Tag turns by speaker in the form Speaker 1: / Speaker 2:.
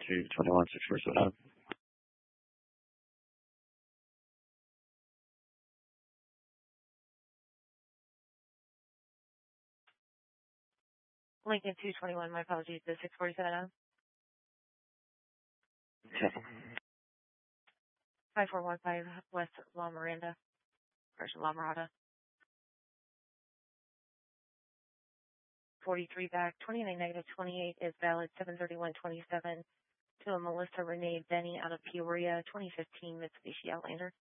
Speaker 1: 221 647.
Speaker 2: Lincoln 221, my apologies, the 647.
Speaker 1: Okay.
Speaker 2: 5415 West La Miranda, La Mirada. 43 back, 29 negative 28 is valid, 73127 to a Melissa Renee Benny out of Peoria, 2015 Mitsubishi Outlander.